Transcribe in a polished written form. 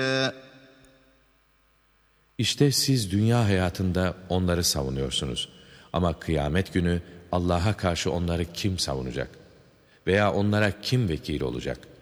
İşte siz dünya hayatında onları savunuyorsunuz. Ama kıyamet günü Allah'a karşı onları kim savunacak? Veya onlara kim vekil olacak?